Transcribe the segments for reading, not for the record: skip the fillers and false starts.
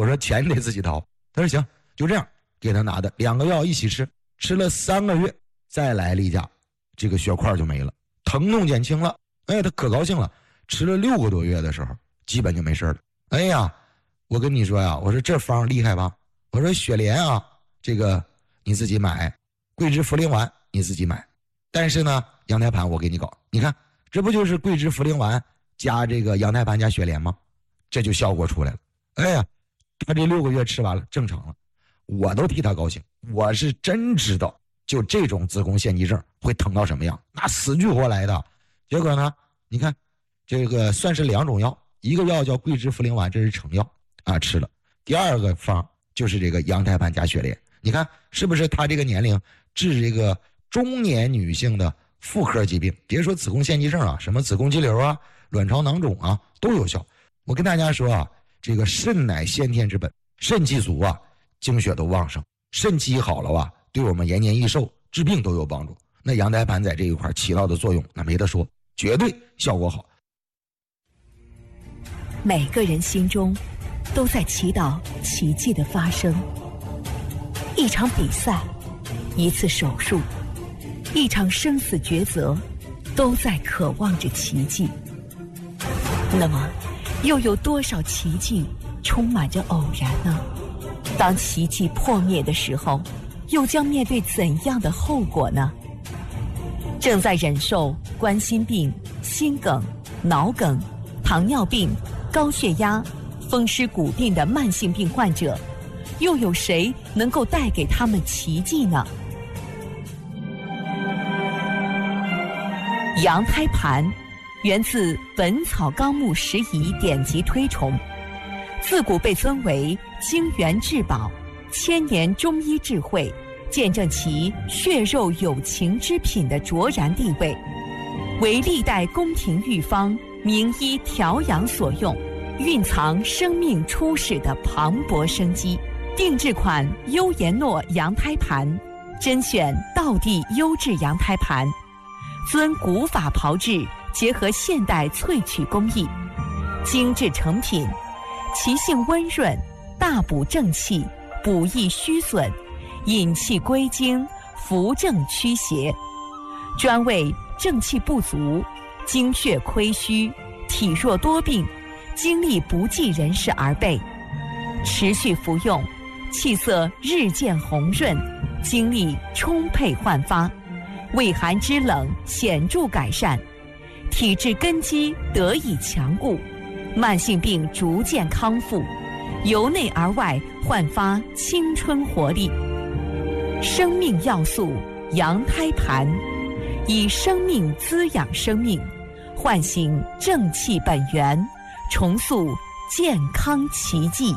说钱得自己掏。他说行，就这样给他拿的2个药一起吃，吃了3个月，再来例假，这个血块就没了，疼痛减轻了。哎，他可高兴了。吃了6个多月的时候，基本就没事了。哎呀，我跟你说呀，我说这方厉害吧？我说雪莲啊，这个你自己买，桂枝茯苓丸你自己买，但是呢，羊胎盘我给你搞。你看，这不就是桂枝茯苓丸加这个羊胎盘加雪莲吗？这就效果出来了。哎呀，他这6个月吃完了，正常了，我都替他高兴。我是真知道，就这种子宫腺肌症会疼到什么样，那死去活来的。结果呢，你看，这个算是2种药，一个药叫桂枝茯苓丸，这是成药啊，吃了。第2个方就是这个羊胎盘加雪莲。你看是不是他这个年龄治这个中年女性的妇科疾病，别说子宫腺肌症啊，什么子宫肌瘤啊、卵巢囊肿啊都有效。我跟大家说啊，这个肾乃先天之本，肾气足啊，精血都旺盛，肾气好了啊，对我们延年益寿、治病都有帮助。那羊胎盘在这一块起到的作用，那没得说，绝对效果好。 每个人心中都在祈祷奇迹的发生。一场比赛，一次手术，一场生死抉择，都在渴望着奇迹。那么，又有多少奇迹充满着偶然呢？当奇迹破灭的时候，又将面对怎样的后果呢？正在忍受冠心病、心梗、脑梗、糖尿病、高血压、风湿骨病的慢性病患者，又有谁能够带给他们奇迹呢？羊胎盘源自《本草纲目拾遗》典籍推崇，自古被尊为精元至宝，千年中医智慧，见证其血肉有情之品的卓然地位，为历代宫廷御方、名医调养所用，蕴藏生命初始的磅礴生机。定制款优颜诺羊胎盘，甄选道地优质羊胎盘，遵古法炮制，结合现代萃取工艺，精致成品，其性温润，大补正气，补益虚损，引气归经，扶正驱邪，专为正气不足、精血亏虚、体弱多病、精力不济人士而备。持续服用，气色日渐红润，精力充沛焕发，胃寒肢冷显著改善，体质根基得以强固，慢性病逐渐康复，由内而外焕发青春活力。生命要素羊胎盘，以生命滋养生命，唤醒正气本源，重塑健康奇迹。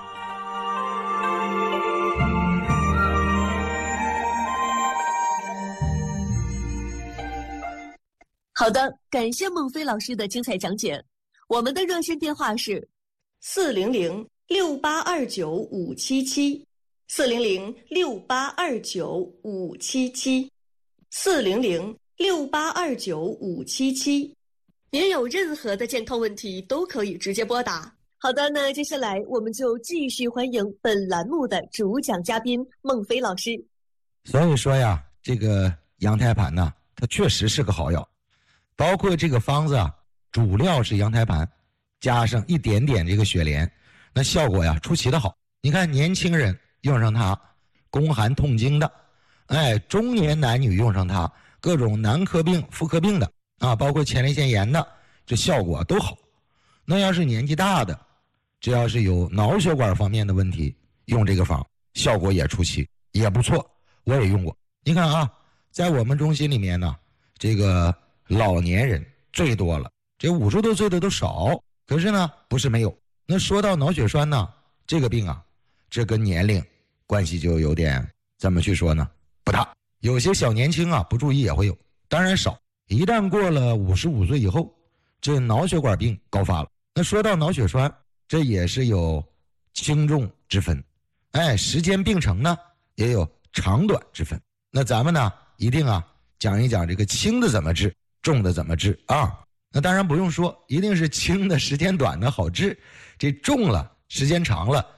好的，感谢孟非老师的精彩讲解。我们的热线电话是400-6829-577，400-6829-577，400-6829-577。您有任何的健康问题都可以直接拨打。好的，那接下来我们就继续欢迎本栏目的主讲嘉宾孟非老师。 所以说呀，这个羊胎盘呢，它确实是个好药。包括这个方子啊，主料是羊胎盘，加上一点点这个雪莲，那效果呀出奇的好。你看年轻人用上它，宫寒痛经的，中年男女用上它，各种男科病、妇科病的啊，包括前列腺炎的，这效果都好。那要是年纪大的，只要是有脑血管方面的问题，用这个方效果也出奇，也不错，我也用过。你看啊，在我们中心里面呢，这个老年人最多了，这50多岁的都少，可是呢不是没有。那说到脑血栓呢，这个病啊，这跟年龄关系就有点怎么去说呢，不大。有些小年轻啊不注意也会有，当然少。一旦过了55岁以后，这脑血管病高发了。那说到脑血栓，这也是有轻重之分，时间病程呢也有长短之分。那咱们呢一定啊讲一讲这个轻的怎么治，重的怎么治啊？那当然不用说，一定是轻的时间短的好治，这重了时间长了